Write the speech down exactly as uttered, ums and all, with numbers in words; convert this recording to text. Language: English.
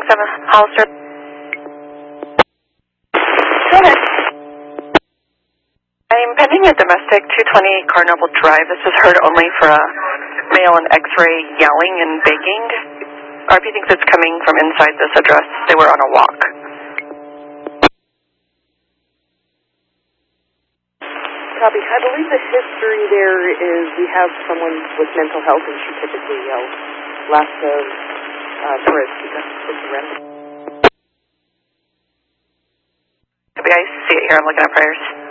seven, Hollister. Go ahead. I'm pending a domestic two twenty Carnival Drive. This is heard only for a male in X-ray yelling and begging. R P thinks it's coming from inside this address. They were on a walk. Copy. I believe the history there is we have someone with mental health and she typically yells. Last of uh, Chris, it's random. Copy, I see it here. I'm looking at prayers.